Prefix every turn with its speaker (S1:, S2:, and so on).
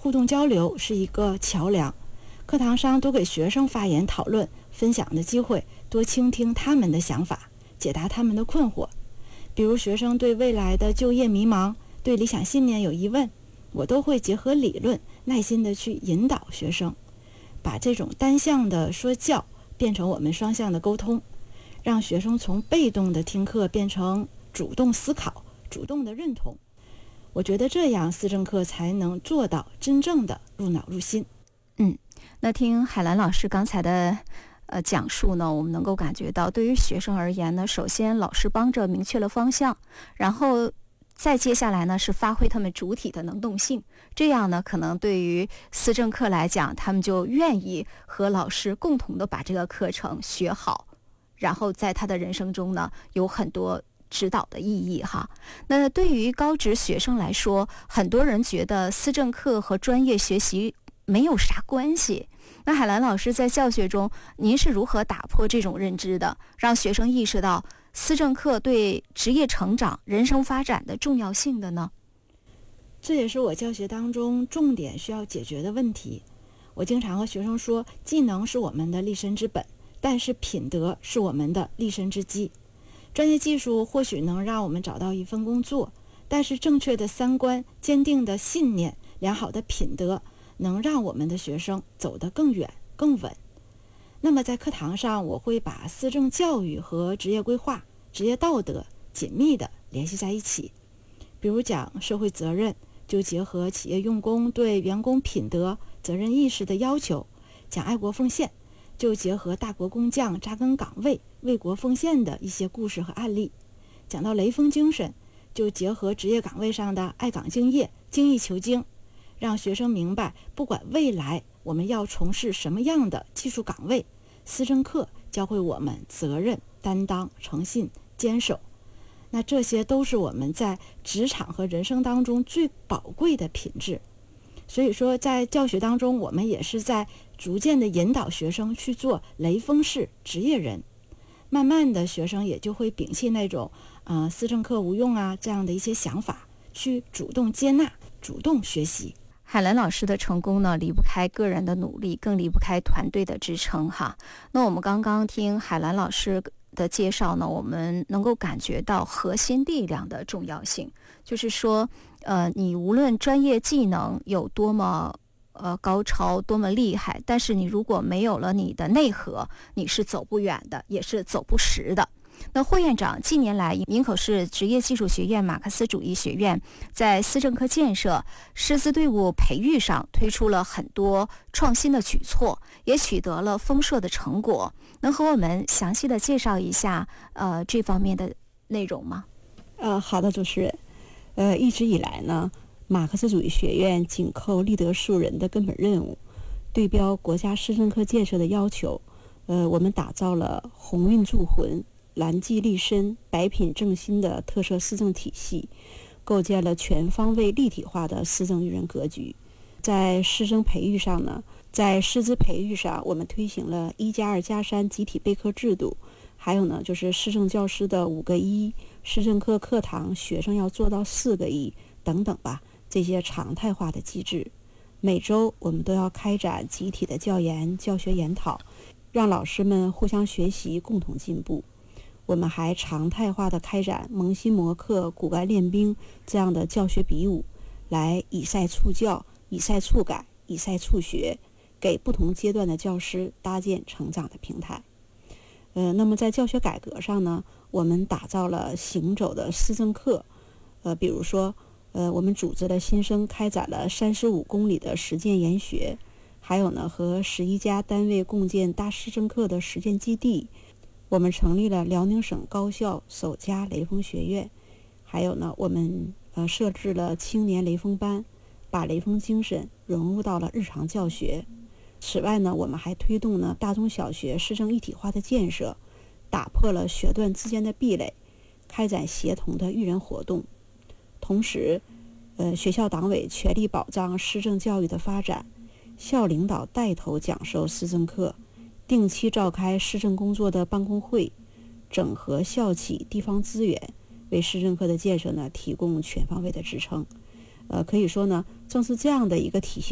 S1: 互动交流是一个桥梁。课堂上多给学生发言讨论分享的机会，多倾听他们的想法，解答他们的困惑。比如学生对未来的就业迷茫，对理想信念有疑问，我都会结合理论耐心地去引导学生，把这种单向的说教变成我们双向的沟通，让学生从被动的听课变成主动思考、主动的认同。我觉得这样思政课才能做到真正的入脑入心。
S2: 那听海兰老师刚才的讲述呢，我们能够感觉到，对于学生而言呢，首先老师帮着明确了方向，然后再接下来呢是发挥他们主体的能动性，这样呢可能对于思政课来讲，他们就愿意和老师共同的把这个课程学好，然后在他的人生中呢有很多指导的意义哈。那对于高职学生来说，很多人觉得思政课和专业学习没有啥关系。那海兰老师在教学中，您是如何打破这种认知的，让学生意识到思政课对职业成长、人生发展的重要性的呢？
S1: 这也是我教学当中重点需要解决的问题。我经常和学生说，技能是我们的立身之本，但是品德是我们的立身之基。专业技术或许能让我们找到一份工作，但是正确的三观、坚定的信念、良好的品德能让我们的学生走得更远更稳。那么在课堂上，我会把思政教育和职业规划、职业道德紧密地联系在一起。比如讲社会责任，就结合企业用工对员工品德、责任意识的要求；讲爱国奉献，就结合大国工匠扎根岗位、为国奉献的一些故事和案例；讲到雷锋精神，就结合职业岗位上的爱岗敬业、精益求精，让学生明白，不管未来我们要从事什么样的技术岗位，思政课教会我们责任、担当、诚信、坚守。那这些都是我们在职场和人生当中最宝贵的品质。所以说，在教学当中，我们也是在逐渐的引导学生去做雷锋式职业人。慢慢的，学生也就会摒弃那种思政课无用啊这样的一些想法，去主动接纳、主动学习。
S2: 海兰老师的成功呢，离不开个人的努力，更离不开团队的支撑哈。那我们刚刚听海兰老师的介绍呢，我们能够感觉到核心力量的重要性，就是说你无论专业技能有多么高超，多么厉害，但是你如果没有了你的内核，你是走不远的，也是走不实的。那霍院长近年来，营口市职业技术学院马克思主义学院在思政课建设、师资队伍培育上推出了很多创新的举措，也取得了丰硕的成果。能和我们详细的介绍一下这方面的内容吗？
S3: 好的，主持人。一直以来呢，马克思主义学院紧扣立德树人的根本任务，对标国家思政课建设的要求，我们打造了鸿运铸魂、蓝记立身、百品正新的特色思政体系，构建了全方位立体化的思政育人格局。在师生培育上呢，在师资培育上，我们推行了1+2+3集体备课制度，还有呢就是思政教师的5个1，思政课课堂学生要做到4个1等等吧，这些常态化的机制。每周我们都要开展集体的教研、教学研讨，让老师们互相学习，共同进步。我们还常态化的开展萌新磨课、骨干练兵这样的教学比武，来以赛促教、以赛促改、以赛促学，给不同阶段的教师搭建成长的平台。那么在教学改革上呢，我们打造了行走的思政课，比如说我们组织了新生开展了35公里的实践研学，还有呢和11家单位共建大思政课的实践基地。我们成立了辽宁省高校首家雷锋学院，还有呢我们设置了青年雷锋班，把雷锋精神融入到了日常教学。此外呢，我们还推动呢大中小学师生一体化的建设，打破了学段之间的壁垒，开展协同的育人活动。同时学校党委全力保障思政教育的发展，校领导带头讲授思政课，定期召开思政工作的办公会，整合校企地方资源，为思政课的建设呢提供全方位的支撑。可以说呢，正是这样的一个体系